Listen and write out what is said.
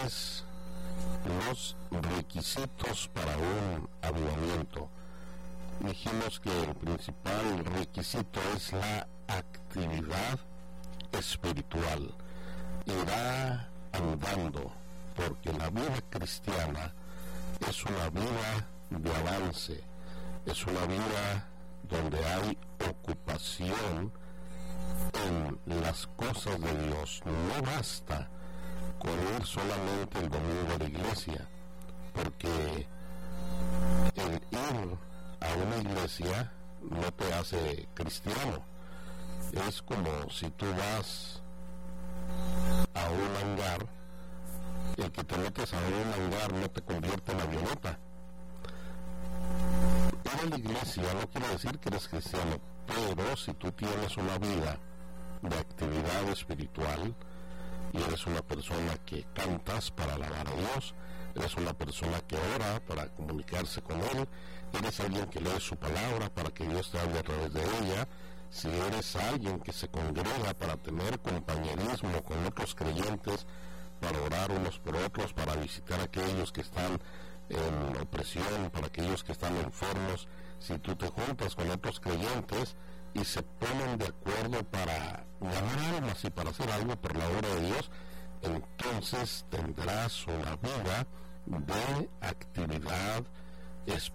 es los requisitos para un avivamiento. Dijimos que el principal requisito es la actividad espiritual. Irá andando, porque la vida cristiana es una vida de avance, es una vida donde hay ocupación en las cosas de Dios. No basta con ir solamente el domingo a la iglesia, porque el ir a una iglesia no te hace cristiano. Es como si tú vas a un hangar, el que te metes a un hangar no te convierte en avioneta. Ir a la iglesia no quiere decir que eres cristiano, pero si tú tienes una vida de actividad espiritual y eres una persona que cantas para alabar a Dios, eres una persona que ora para comunicarse con Él, eres alguien que lee su palabra para que Dios te hable a través de ella, si eres alguien que se congrega para tener compañerismo con otros creyentes, para orar unos por otros, para visitar a aquellos que están en opresión, para aquellos que están enfermos, si tú te juntas con otros creyentes y se ponen de acuerdo para ganar almas y para hacer algo por la obra de Dios, entonces tendrás una vida de actividad espiritual.